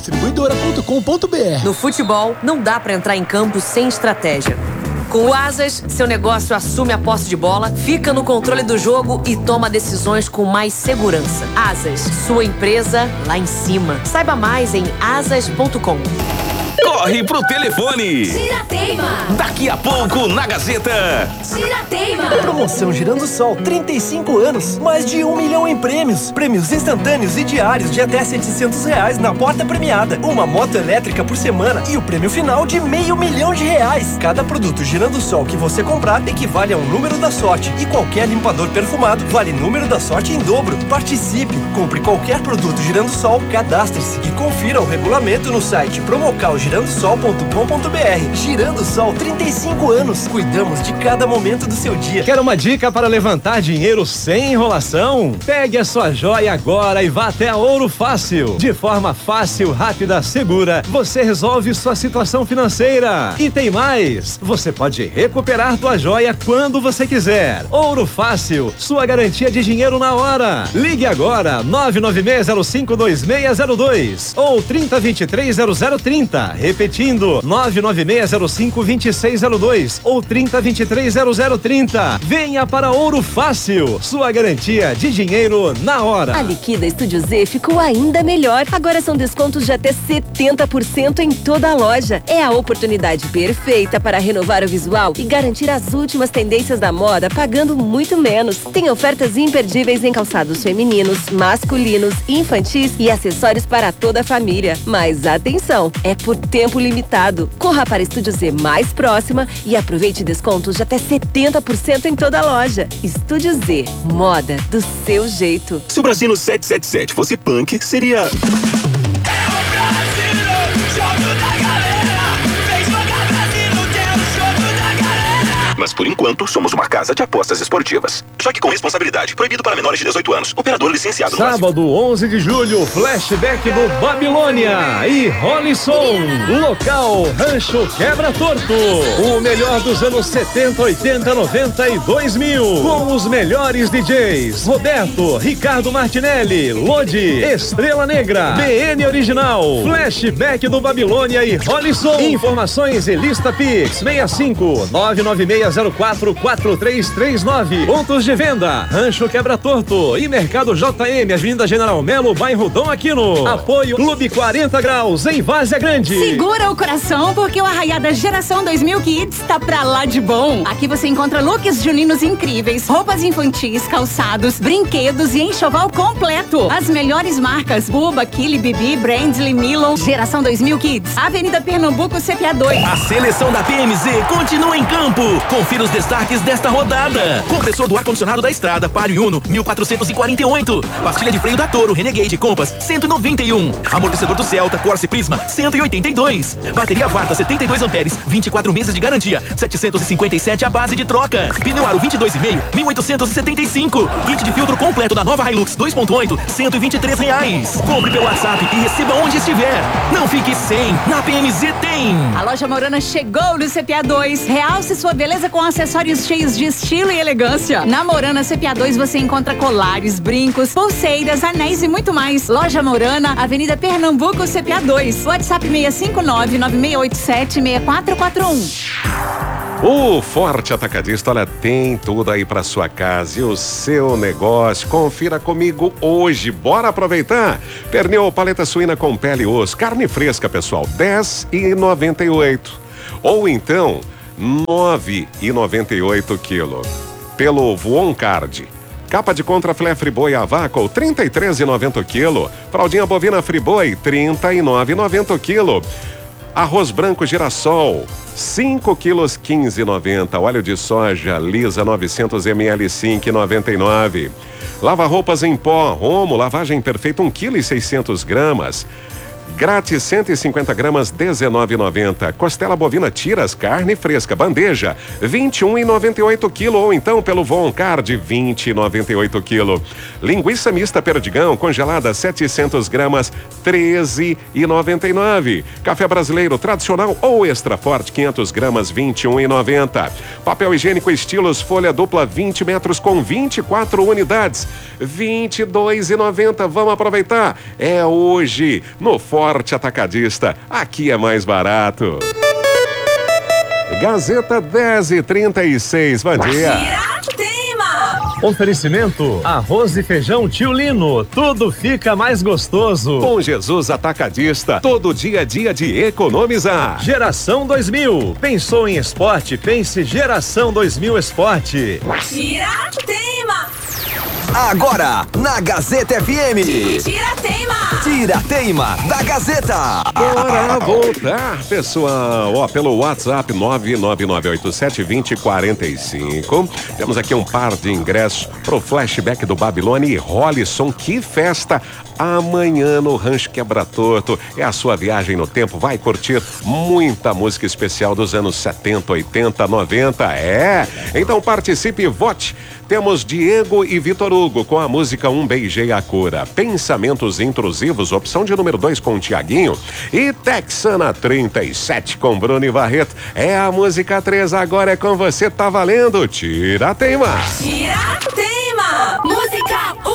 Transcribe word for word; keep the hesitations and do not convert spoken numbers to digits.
distribuidora ponto com ponto br. No futebol, não dá pra entrar em campo sem estratégia. Com o Asas, seu negócio assume a posse de bola, fica no controle do jogo e toma decisões com mais segurança. Asas, sua empresa lá em cima. Saiba mais em asas ponto com. Corre pro telefone! Girateima! Daqui a pouco na Gazeta! Girateima! Promoção Girando Sol, trinta e cinco anos, mais de um milhão em prêmios. Prêmios instantâneos e diários de até setecentos reais na porta premiada. Uma moto elétrica por semana e o prêmio final de meio milhão de reais. Cada produto Girando Sol que você comprar equivale a um número da sorte. E qualquer limpador perfumado vale número da sorte em dobro. Participe! Compre qualquer produto Girando Sol, cadastre-se e confira o regulamento no site promocal girando sol ponto com ponto br. Girando Sol, trinta e cinco anos. Cuidamos de cada momento do seu dia. Quer uma dica para levantar dinheiro sem enrolação? Pegue a sua joia agora e vá até a Ouro Fácil. De forma fácil, rápida, segura, você resolve sua situação financeira. E tem mais, você pode recuperar tua joia quando você quiser. Ouro Fácil, sua garantia de dinheiro na hora. Ligue agora, nove nove seis zero cinco dois seis zero dois ou trinta, vinte e três, zero zero trinta. Repetindo, nove nove seis zero cinco dois seis zero dois ou trinta, vinte e três, zero zero trinta. Venha para Ouro Fácil, sua garantia de dinheiro na hora. A Liquida Estúdio Z ficou ainda melhor. Agora são descontos de até setenta por cento em toda a loja. É a oportunidade perfeita para renovar o visual e garantir as últimas tendências da moda pagando muito menos. Tem ofertas imperdíveis em calçados femininos, masculinos, infantis e acessórios para toda a família. Mas atenção, é por tempo limitado. Corra para Estúdio Z mais próxima e aproveite descontos de até setenta por cento em toda a loja. Estúdio Z, moda do seu jeito. Se o Brasino sete sete sete fosse punk, seria... Mas por enquanto, somos uma casa de apostas esportivas. Jogue com responsabilidade. Proibido para menores de dezoito anos. Operador licenciado no Brasil. Sábado, onze de julho, flashback do Babilônia e Rollisson. Local, Rancho Quebra Torto. O melhor dos anos setenta, oitenta, noventa e dois mil. Com os melhores D Js. Roberto, Ricardo Martinelli, Lodi, Estrela Negra, B N Original. Flashback do Babilônia e Rollisson. Informações e lista Pix seis cinco nove nove seis zero quatro quatro três três nove. Pontos de venda: Rancho Quebra Torto e Mercado J M, Avenida General Melo, bairro Dom Aquino. Apoio Clube quarenta Graus, em Várzea Grande. Segura o coração, porque o Arraiada Geração dois mil Kids tá pra lá de bom. Aqui você encontra looks juninos incríveis, roupas infantis, calçados, brinquedos e enxoval completo. As melhores marcas: Buba, Kili, Bibi, Brandly, Milon. Geração dois mil Kids, Avenida Pernambuco, C P A dois. A seleção da P M Z continua em campo. Confira os destaques desta rodada. Compressor do ar-condicionado da Estrada, Palio Uno, mil quatrocentos e quarenta e oito. Pastilha de freio da Toro, Renegade Compass, cento e noventa e um. Amortecedor do Celta, Corsa Prisma, cento e oitenta e dois. Bateria Varta, setenta e dois amperes, vinte e quatro meses de garantia, setecentos e cinquenta e sete a base de troca. Pneu Aro vinte e dois e meio, mil oitocentos e setenta e cinco. Kit de filtro completo da nova Hilux dois ponto oito, cento e vinte e três reais. Compre pelo WhatsApp e receba onde estiver. Não fique sem, na P M Z tem. A loja Morana chegou no C P A dois. Realce sua beleza com acessórios cheios de estilo e elegância. Na Morana C P A dois você encontra colares, brincos, pulseiras, anéis e muito mais. Loja Morana, Avenida Pernambuco, C P A dois. WhatsApp seis cinco nove nove seis oito sete seis quatro quatro um. O Forte Atacadista, olha, tem tudo aí para sua casa e o seu negócio. Confira comigo hoje, bora aproveitar. Pernil paleta suína com pele e osso, carne fresca, pessoal, dez reais e noventa e oito centavos. Ou então, nove reais e noventa e oito centavos quilo. Pelo Voon Card. Capa de contra filé Friboi a vácuo, trinta e três reais e noventa centavos quilo. Fraldinha bovina Friboi, trinta e nove reais e noventa centavos quilo. Arroz branco Girassol, cinco quilos, quinze reais e noventa centavos. Óleo de soja lisa, novecentos mililitros, cinco reais e noventa e nove centavos. Lava roupas em pó, Romo, lavagem perfeita, um quilo e seiscentos gramas. Grátis cento e cinquenta gramas, dezenove reais e noventa centavos. Costela bovina tiras, carne fresca, bandeja, vinte e um reais e noventa e oito centavos quilo, ou então pelo Voon Card, vinte reais e noventa e oito centavos quilo. Linguiça mista Perdigão, congelada, setecentas gramas, treze reais e noventa e nove centavos. Café brasileiro tradicional ou extra forte, quinhentas gramas, vinte e um reais e noventa centavos. Papel higiênico estilos, folha dupla, vinte metros com vinte e quatro unidades, vinte e dois reais e noventa centavos. Vamos aproveitar. É hoje, no Forte Forte Atacadista, aqui é mais barato. Gazeta dez e trinta e seis, bom dia. Oferecimento, arroz e feijão Tio Lino, tudo fica mais gostoso. Com Jesus Atacadista, todo dia é dia de economizar. Geração dois mil, pensou em esporte? Pense Geração dois mil Esporte. Tirateima! Agora, na Gazeta F M. Tirateima! Tirateima da Gazeta. Bora voltar, pessoal. Ó, pelo WhatsApp nove nove nove oito sete dois zero quatro cinco. Temos aqui um par de ingressos pro flashback do Babilônia e Hollisson. Que festa! Amanhã no Rancho Quebra-Torto. É a sua viagem no tempo. Vai curtir muita música especial dos anos setenta, oitenta, noventa. É! Então participe e vote. Temos Diego e Vitor Hugo com a música Um Beijei a Cura. Pensamentos Intrusivos, opção de número dois com o Tiaguinho. E Texana trinta e sete com Bruno e Barreto. É a música três, agora é com você, tá valendo. Tirateima! Tirateima! Música